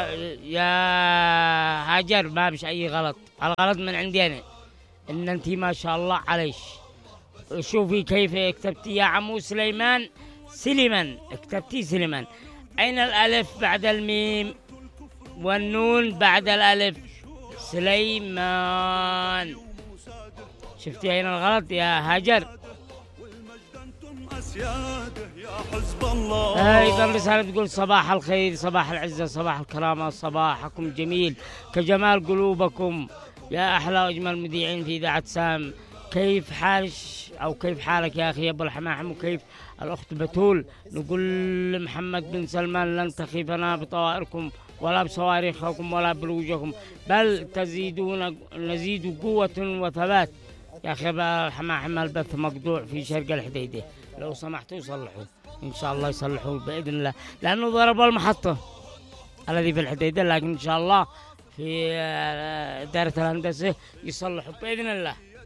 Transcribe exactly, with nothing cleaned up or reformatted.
يا هاجر ما بش أي غلط، الغلط من عندي أنا، إن أنتي ما شاء الله عليش. شوفي كيف كتبتي يا عمو سليمان، سليمان كتبتي سليمان. أين الألف بعد الميم والنون بعد الألف؟ سليمان. شفتي أين الغلط يا هاجر؟ أيضا رسالة تقول صباح الخير، صباح العزة، صباح الكرامة، صباحكم جميل كجمال قلوبكم يا أحلى وأجمل مذيعين في إذاعة سام. كيف حالك أو كيف حالك يا أخي أبو الحماحم، وكيف الأخت بتول؟ نقول لمحمد بن سلمان لن تخيفنا بطوائركم ولا بصواريخكم ولا بروجكم، بل تزيدون نزيد قوة وثبات. يا أخي أبو الحماحم البث مقطوع في شرق الحديدة، لو سمحتوا صلحوا إن شاء الله، يصلحوا بإذن الله، لأنه ضربوا المحطة الذي في الحديدة، لكن إن شاء الله في دائرة الهندسة يصلحوا بإذن الله.